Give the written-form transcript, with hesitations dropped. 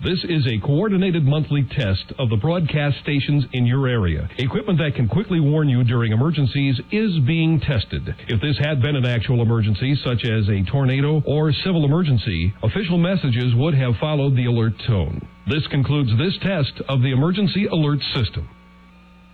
This is a coordinated monthly test of the broadcast stations in your area. Equipment that can quickly warn you during emergencies is being tested. If this had been an actual emergency, such as a tornado or civil emergency, official messages would have followed the alert tone. This concludes this test of the emergency alert system.